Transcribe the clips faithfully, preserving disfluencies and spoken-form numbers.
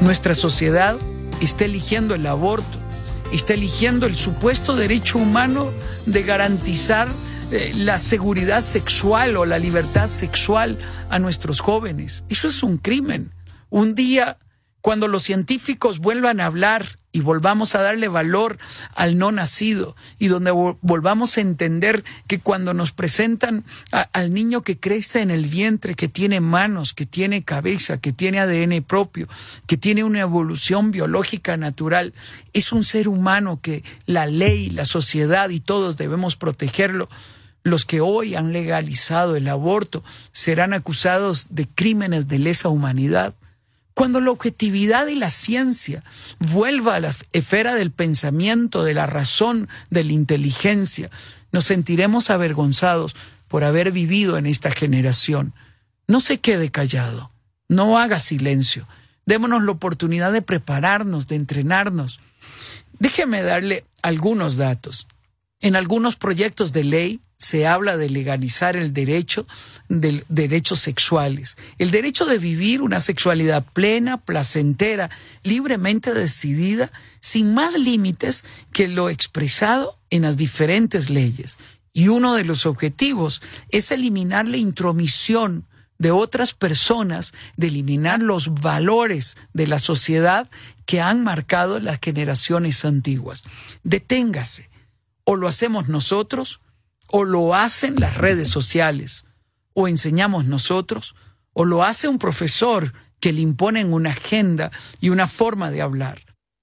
Nuestra sociedad está eligiendo el aborto, está eligiendo el supuesto derecho humano de garantizar eh, la seguridad sexual o la libertad sexual a nuestros jóvenes. Eso es un crimen. Un día, cuando los científicos vuelvan a hablar y volvamos a darle valor al no nacido, y donde volvamos a entender que cuando nos presentan a, al niño que crece en el vientre, que tiene manos, que tiene cabeza, que tiene A D N propio, que tiene una evolución biológica natural, es un ser humano que la ley, la sociedad y todos debemos protegerlo. Los que hoy han legalizado el aborto serán acusados de crímenes de lesa humanidad. Cuando la objetividad y la ciencia vuelva a la esfera del pensamiento, de la razón, de la inteligencia, nos sentiremos avergonzados por haber vivido en esta generación. No se quede callado, no haga silencio. Démonos la oportunidad de prepararnos, de entrenarnos. Déjeme darle algunos datos. En algunos proyectos de ley se habla de legalizar el derecho de derechos sexuales, el derecho de vivir una sexualidad plena, placentera, libremente decidida, sin más límites que lo expresado en las diferentes leyes. Y uno de los objetivos es eliminar la intromisión de otras personas, de eliminar los valores de la sociedad que han marcado las generaciones antiguas. Deténgase. O lo hacemos nosotros, o lo hacen las redes sociales, o enseñamos nosotros, o lo hace un profesor que le imponen una agenda y una forma de hablar.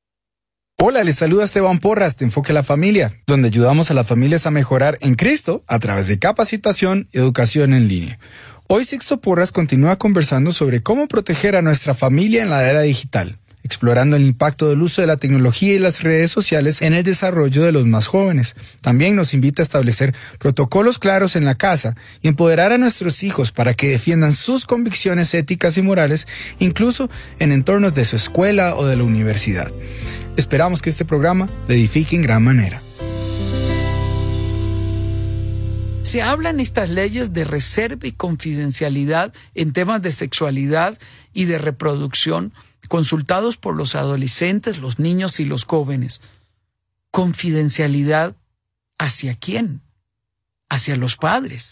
Hola, les saluda Esteban Porras de Enfoque a la Familia, donde ayudamos a las familias a mejorar en Cristo a través de capacitación y educación en línea. Hoy Sixto Porras continúa conversando sobre cómo proteger a nuestra familia en la era digital, explorando el impacto del uso de la tecnología y las redes sociales en el desarrollo de los más jóvenes. También nos invita a establecer protocolos claros en la casa y empoderar a nuestros hijos para que defiendan sus convicciones éticas y morales, incluso en entornos de su escuela o de la universidad. Esperamos que este programa le edifique en gran manera. Se hablan estas leyes de reserva y confidencialidad en temas de sexualidad y de reproducción, consultados por los adolescentes, los niños y los jóvenes. ¿Confidencialidad hacia quién? Hacia los padres.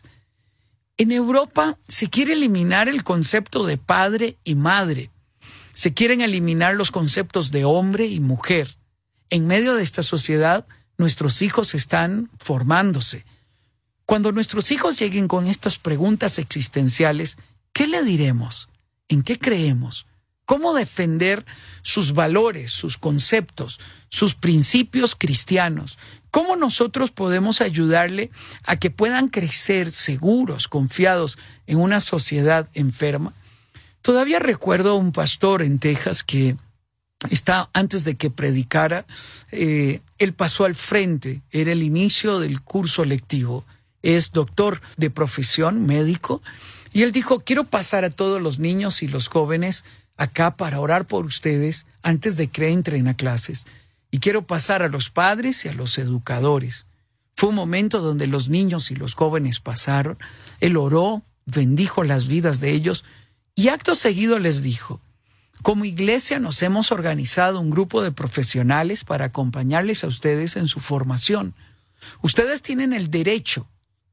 En Europa se quiere eliminar el concepto de padre y madre. Se quieren eliminar los conceptos de hombre y mujer. En medio de esta sociedad, nuestros hijos están formándose. Cuando nuestros hijos lleguen con estas preguntas existenciales, ¿qué le diremos? ¿En qué creemos? ¿Cómo defender sus valores, sus conceptos, sus principios cristianos? ¿Cómo nosotros podemos ayudarle a que puedan crecer seguros, confiados en una sociedad enferma? Todavía recuerdo a un pastor en Texas que está, antes de que predicara, eh, él pasó al frente, era el inicio del curso lectivo. Es doctor de profesión, médico, y él dijo, quiero pasar a todos los niños y los jóvenes acá para orar por ustedes antes de que entren a clases. Y quiero pasar a los padres y a los educadores. Fue un momento donde los niños y los jóvenes pasaron. Él oró, bendijo las vidas de ellos y acto seguido les dijo, como iglesia nos hemos organizado un grupo de profesionales para acompañarles a ustedes en su formación. Ustedes tienen el derecho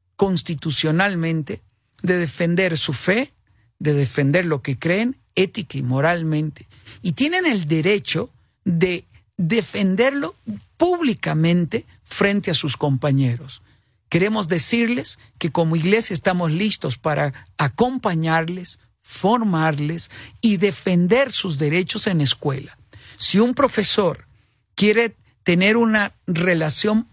constitucionalmente de defender su fe, de defender lo que creen, ética y moralmente, y tienen el derecho de defenderlo públicamente frente a sus compañeros. Queremos decirles que como iglesia estamos listos para acompañarles, formarles y defender sus derechos en escuela. Si un profesor quiere tener una relación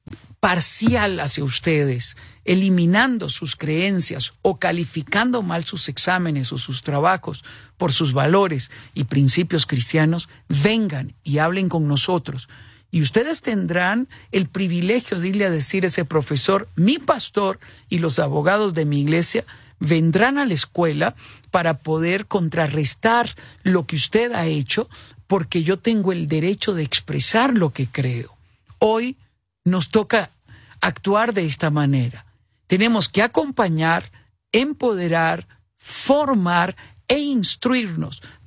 parcial hacia ustedes, eliminando sus creencias o calificando mal sus exámenes o sus trabajos por sus valores y principios cristianos, vengan y hablen con nosotros. Y ustedes tendrán el privilegio de irle a decir a ese profesor, mi pastor y los abogados de mi iglesia vendrán a la escuela para poder contrarrestar lo que usted ha hecho, porque yo tengo el derecho de expresar lo que creo. Hoy nos toca actuar de esta manera. Tenemos que acompañar, empoderar, formar e instruirnos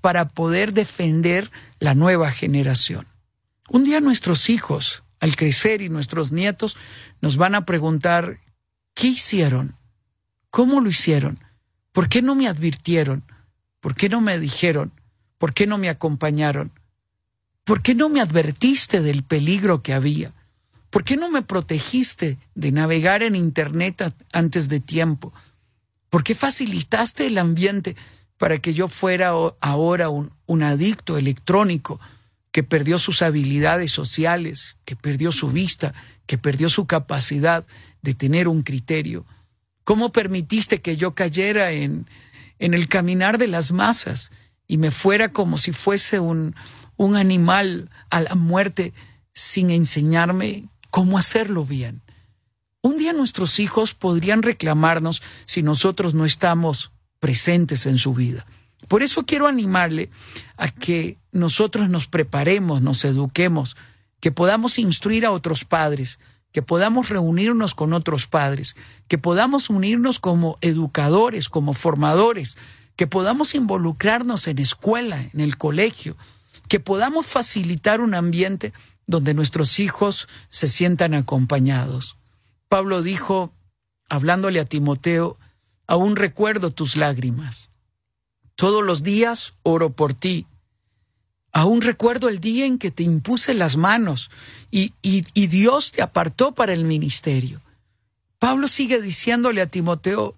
para poder defender la nueva generación. Un día nuestros hijos, al crecer, y nuestros nietos nos van a preguntar, ¿qué hicieron? ¿Cómo lo hicieron? ¿Por qué no me advirtieron? ¿Por qué no me dijeron? ¿Por qué no me acompañaron? ¿Por qué no me advertiste del peligro que había? ¿Por qué no me protegiste de navegar en Internet antes de tiempo? ¿Por qué facilitaste el ambiente para que yo fuera ahora un, un adicto electrónico que perdió sus habilidades sociales, que perdió su vista, que perdió su capacidad de tener un criterio? ¿Cómo permitiste que yo cayera en, en el caminar de las masas y me fuera como si fuese un, un animal a la muerte sin enseñarme cómo hacerlo bien? Un día nuestros hijos podrían reclamarnos si nosotros no estamos presentes en su vida. Por eso quiero animarle a que nosotros nos preparemos, nos eduquemos, que podamos instruir a otros padres, que podamos reunirnos con otros padres, que podamos unirnos como educadores, como formadores, que podamos involucrarnos en escuela, en el colegio, que podamos facilitar un ambiente donde nuestros hijos se sientan acompañados. Pablo dijo, hablándole a Timoteo, aún recuerdo tus lágrimas. Todos los días oro por ti. Aún recuerdo el día en que te impuse las manos y, y, y Dios te apartó para el ministerio. Pablo sigue diciéndole a Timoteo,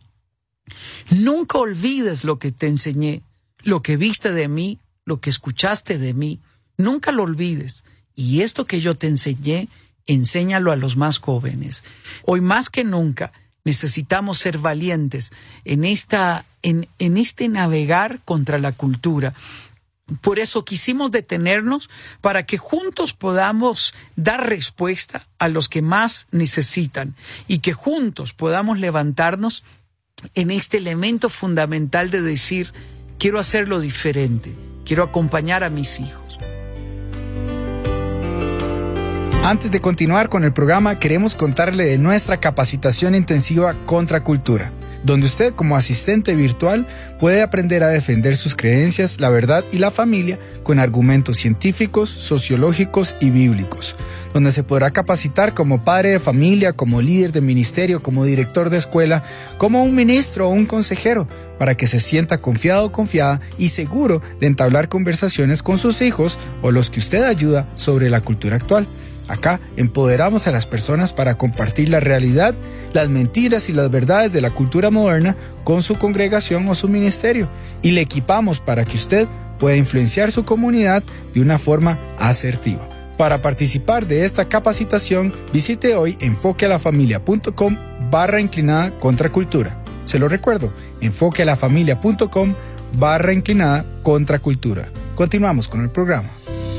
nunca olvides lo que te enseñé, lo que viste de mí, lo que escuchaste de mí. Nunca lo olvides. Y esto que yo te enseñé, enséñalo a los más jóvenes. Hoy más que nunca necesitamos ser valientes en, esta, en, en este navegar contra la cultura. Por eso quisimos detenernos para que juntos podamos dar respuesta a los que más necesitan y que juntos podamos levantarnos en este elemento fundamental de decir, quiero hacerlo diferente, quiero acompañar a mis hijos. Antes de continuar con el programa, queremos contarle de nuestra capacitación intensiva contra cultura, donde usted como asistente virtual puede aprender a defender sus creencias, la verdad y la familia con argumentos científicos, sociológicos y bíblicos, donde se podrá capacitar como padre de familia, como líder de ministerio, como director de escuela, como un ministro o un consejero, para que se sienta confiado o confiada y seguro de entablar conversaciones con sus hijos o los que usted ayuda sobre la cultura actual. Acá empoderamos a las personas para compartir la realidad, las mentiras y las verdades de la cultura moderna con su congregación o su ministerio y le equipamos para que usted pueda influenciar su comunidad de una forma asertiva. Para participar de esta capacitación, visite hoy enfoquealafamilia.com barra inclinada contra cultura. Se lo recuerdo, enfoquealafamilia.com barra inclinada contra cultura. Continuamos con el programa.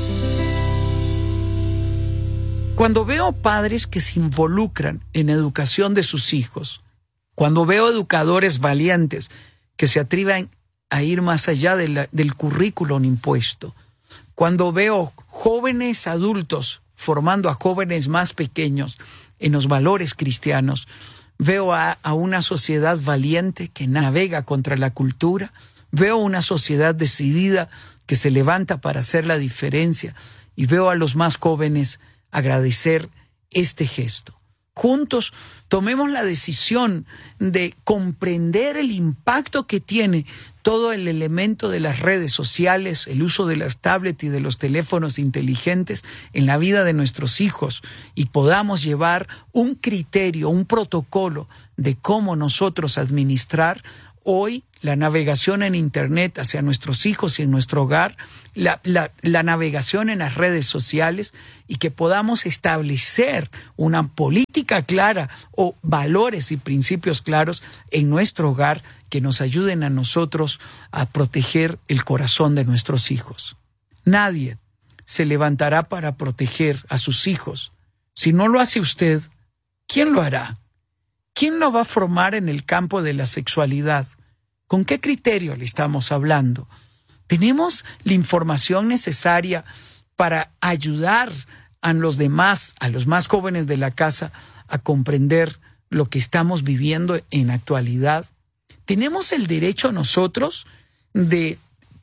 Cuando veo padres que se involucran en educación de sus hijos, cuando veo educadores valientes que se atreven a ir más allá de la, del currículum impuesto, cuando veo jóvenes adultos formando a jóvenes más pequeños en los valores cristianos, veo a, a una sociedad valiente que navega contra la cultura, veo una sociedad decidida que se levanta para hacer la diferencia y veo a los más jóvenes agradecer este gesto. Juntos tomemos la decisión de comprender el impacto que tiene todo el elemento de las redes sociales, el uso de las tablets y de los teléfonos inteligentes en la vida de nuestros hijos y podamos llevar un criterio, un protocolo de cómo nosotros administrar hoy la navegación en Internet hacia nuestros hijos y en nuestro hogar, la, la, la navegación en las redes sociales y que podamos establecer una política clara o valores y principios claros en nuestro hogar que nos ayuden a nosotros a proteger el corazón de nuestros hijos. Nadie se levantará para proteger a sus hijos. Si no lo hace usted, ¿quién lo hará? ¿Quién lo va a formar en el campo de la sexualidad? ¿Con qué criterio le estamos hablando? ¿Tenemos la información necesaria para ayudar a los demás, a los más jóvenes de la casa, a comprender lo que estamos viviendo en la actualidad? ¿Tenemos el derecho nosotros de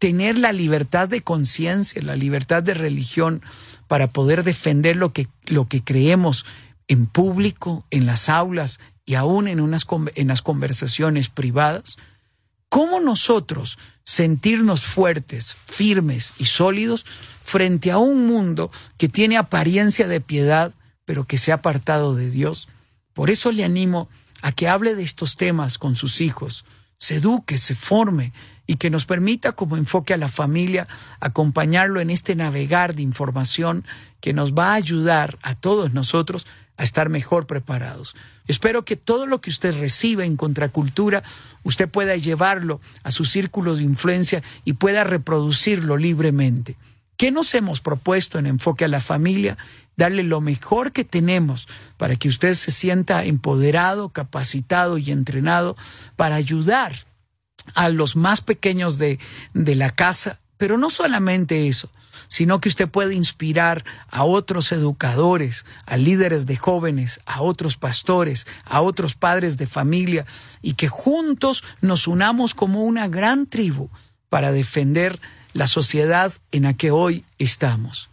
tener la libertad de conciencia, la libertad de religión para poder defender lo que, lo que creemos en público, en las aulas y aún en, unas, en las conversaciones privadas. ¿Cómo nosotros sentirnos fuertes, firmes y sólidos frente a un mundo que tiene apariencia de piedad, pero que se ha apartado de Dios? Por eso le animo a que hable de estos temas con sus hijos, se eduque, se forme y que nos permita, como Enfoque a la Familia, acompañarlo en este navegar de información que nos va a ayudar a todos nosotros a estar mejor preparados. Espero que todo lo que usted recibe en Contracultura, usted pueda llevarlo a sus círculos de influencia y pueda reproducirlo libremente. ¿Qué nos hemos propuesto en Enfoque a la Familia? Darle lo mejor que tenemos para que usted se sienta empoderado, capacitado y entrenado para ayudar a los más pequeños de, de la casa, pero no solamente eso, sino que usted puede inspirar a otros educadores, a líderes de jóvenes, a otros pastores, a otros padres de familia, y que juntos nos unamos como una gran tribu para defender la sociedad en la que hoy estamos.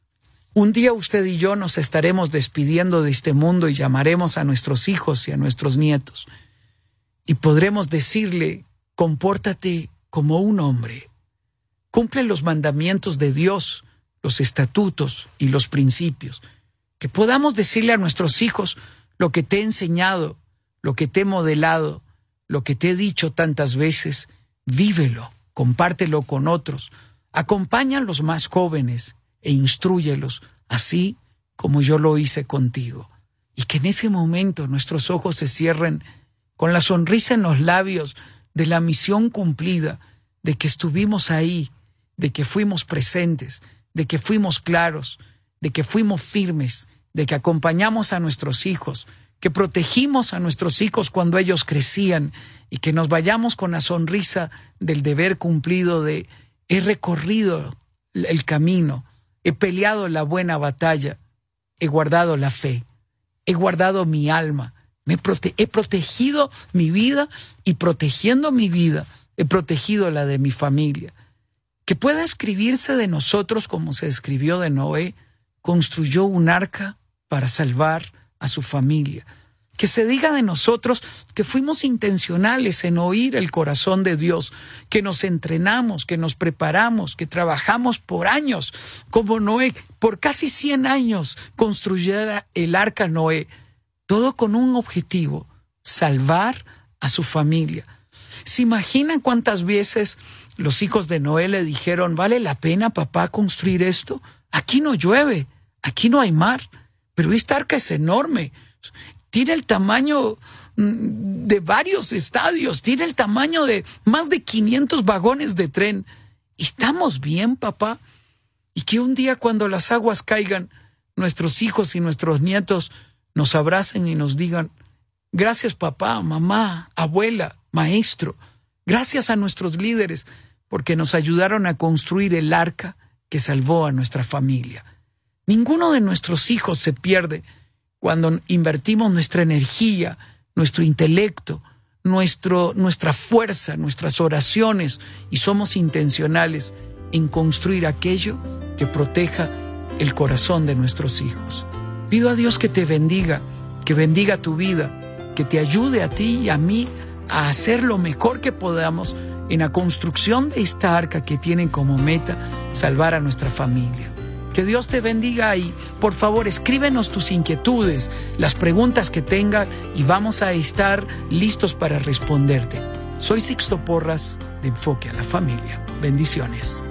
Un día usted y yo nos estaremos despidiendo de este mundo y llamaremos a nuestros hijos y a nuestros nietos y podremos decirle: compórtate como un hombre, cumple los mandamientos de Dios, los estatutos y los principios. Que podamos decirle a nuestros hijos: lo que te he enseñado, lo que te he modelado, lo que te he dicho tantas veces, vívelo, compártelo con otros, acompaña a los más jóvenes e instrúyelos, así como yo lo hice contigo. Y que en ese momento nuestros ojos se cierren con la sonrisa en los labios de la misión cumplida, de que estuvimos ahí, de que fuimos presentes, de que fuimos claros, de que fuimos firmes, de que acompañamos a nuestros hijos, que protegimos a nuestros hijos cuando ellos crecían y que nos vayamos con la sonrisa del deber cumplido de: he recorrido el camino, he peleado la buena batalla, he guardado la fe, he guardado mi alma, me prote- he protegido mi vida y protegiendo mi vida, he protegido la de mi familia. Que pueda escribirse de nosotros como se escribió de Noé: construyó un arca para salvar a su familia. Que se diga de nosotros que fuimos intencionales en oír el corazón de Dios, que nos entrenamos, que nos preparamos, que trabajamos por años, como Noé, por casi cien años construyera el arca Noé, todo con un objetivo: salvar a su familia. ¿Se imaginan cuántas veces los hijos de Noé le dijeron: ¿vale la pena, papá, construir esto? Aquí no llueve, aquí no hay mar, pero esta arca es enorme. Tiene el tamaño de varios estadios, tiene el tamaño de más de quinientos vagones de tren. ¿Estamos bien, papá? Y que un día, cuando las aguas caigan, nuestros hijos y nuestros nietos nos abracen y nos digan: gracias, papá, mamá, abuela, maestro. Gracias a nuestros líderes porque nos ayudaron a construir el arca que salvó a nuestra familia. Ninguno de nuestros hijos se pierde cuando invertimos nuestra energía, nuestro intelecto, nuestro, nuestra fuerza, nuestras oraciones y somos intencionales en construir aquello que proteja el corazón de nuestros hijos. Pido a Dios que te bendiga, que bendiga tu vida, que te ayude a ti y a mí a hacer lo mejor que podamos en la construcción de esta arca que tiene como meta salvar a nuestra familia. Que Dios te bendiga y por favor escríbenos tus inquietudes, las preguntas que tengas y vamos a estar listos para responderte. Soy Sixto Porras de Enfoque a la Familia. Bendiciones.